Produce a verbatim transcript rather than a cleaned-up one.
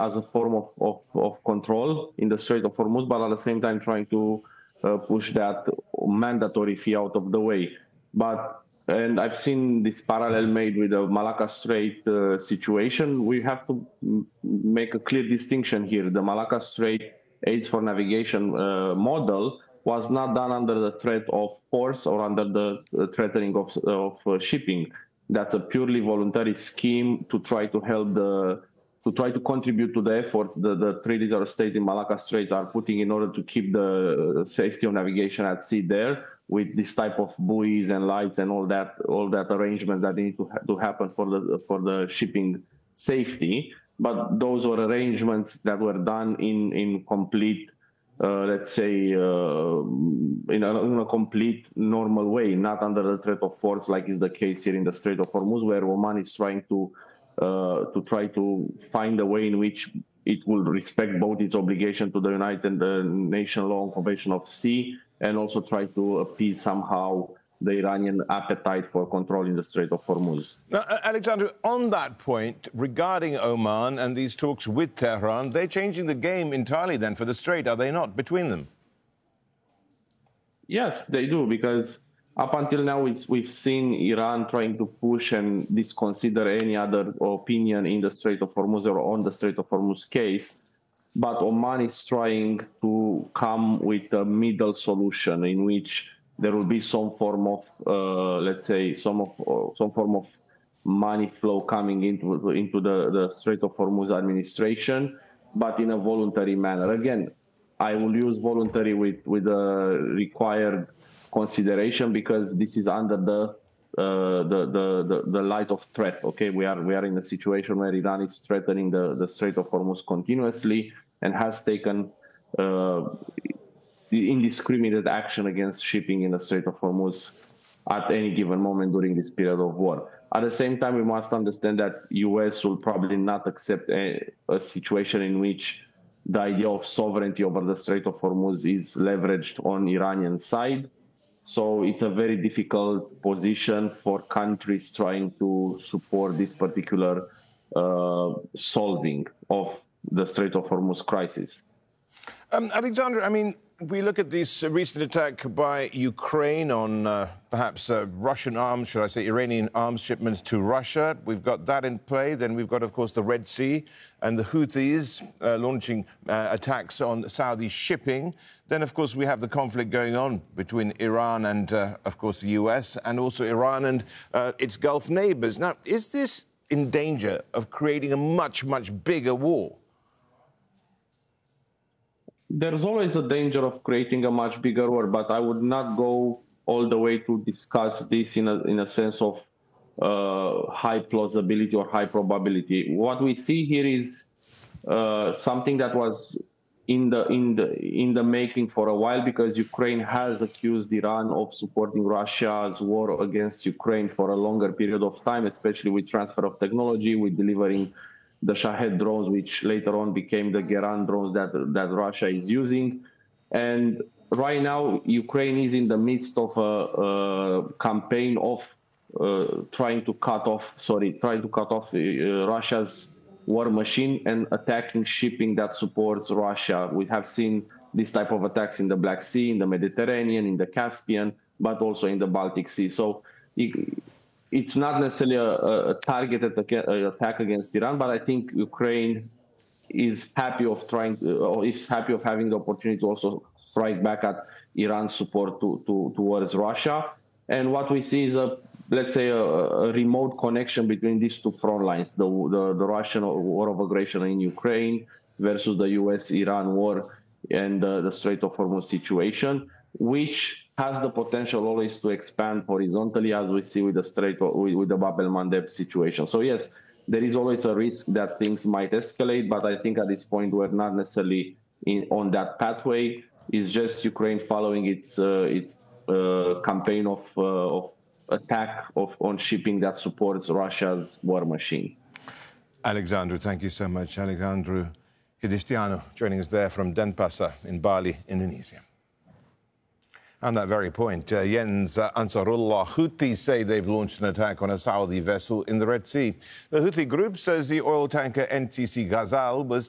as a form of, of, of control in the Strait of Hormuz, but at the same time trying to uh, push that mandatory fee out of the way. But and I've seen this parallel made with the Malacca Strait uh, situation. We have to m- make a clear distinction here. The Malacca Strait aids for navigation uh, model was not done under the threat of force or under the uh, threatening of, of uh, shipping. That's a purely voluntary scheme to try to help the, to try to contribute to the efforts that the three-leader state in Malacca Strait are putting in order to keep the safety of navigation at sea there, with this type of buoys and lights and all that, all that arrangement that need to, ha- to happen for the for the shipping safety. But those were arrangements that were done in in complete, uh, let's say, uh, in, a, in a complete normal way, not under the threat of force, like is the case here in the Strait of Hormuz, where Oman is trying to uh, to try to find a way in which it will respect both its obligation to the United Nations Law and Convention of Sea, and also try to appease somehow the Iranian appetite for controlling the Strait of Hormuz. Now, Alexandru, on that point, regarding Oman and these talks with Tehran, they're changing the game entirely then for the Strait, are they not, between them? Yes, they do, because up until now it's, we've seen Iran trying to push and disconsider any other opinion in the Strait of Hormuz or on the Strait of Hormuz case. But Oman is trying to come with a middle solution in which there will be some form of, uh, let's say, some of uh, some form of money flow coming into into the, the Strait of Hormuz administration, but in a voluntary manner. Again, I will use voluntary with with a required consideration, because this is under the uh, the, the the the light of threat. Okay, we are we are in a situation where Iran is threatening the the Strait of Hormuz continuously and has taken uh, indiscriminate action against shipping in the Strait of Hormuz at any given moment during this period of war. At the same time, we must understand that U S will probably not accept a, a situation in which the idea of sovereignty over the Strait of Hormuz is leveraged on Iranian side. So it's a very difficult position for countries trying to support this particular uh, solving of the Strait of Hormuz crisis. Um, Alexandru, I mean, we look at this recent attack by Ukraine on uh, perhaps uh, Russian arms, should I say, Iranian arms shipments to Russia. We've got that in play. Then we've got, of course, the Red Sea and the Houthis uh, launching uh, attacks on Saudi shipping. Then, of course, we have the conflict going on between Iran and, uh, of course, the U S, and also Iran and uh, its Gulf neighbors. Now, is this in danger of creating a much, much bigger war? There's always a danger of creating a much bigger war, but I would not go all the way to discuss this in a, in a sense of uh, high plausibility or high probability. What we see here is uh, something that was in the in the in the making for a while, because Ukraine has accused Iran of supporting Russia's war against Ukraine for a longer period of time, especially with transfer of technology, with delivering the Shahed drones, which later on became the Geran drones that that Russia is using. And right now, Ukraine is in the midst of a, a campaign of uh, trying to cut off, sorry, trying to cut off uh, Russia's war machine and attacking shipping that supports Russia. We have seen this type of attacks in the Black Sea, in the Mediterranean, in the Caspian, but also in the Baltic Sea. So it, it's not necessarily a, a targeted attack against Iran, but I think Ukraine is happy of trying, to, or is happy of having the opportunity to also strike back at Iran's support to, to, towards Russia. And what we see is a, let's say, a, a remote connection between these two front lines: the, the the Russian war of aggression in Ukraine versus the U S-Iran war and uh, the Strait of Hormuz situation, which has the potential always to expand horizontally, as we see with the Strait of, with, with the Bab el-Mandeb situation. So yes, there is always a risk that things might escalate, but I think at this point we're not necessarily in, on that pathway. It's just Ukraine following its uh, its uh, campaign of uh, of attack of on shipping that supports Russia's war machine. Alexandru, thank you so much. Alexandru Hristianu joining us there from Denpasar in Bali, Indonesia. On that very point, uh, Jens uh, Ansarullah, Houthis say they've launched an attack on a Saudi vessel in the Red Sea. The Houthi group says the oil tanker N C C Ghazal was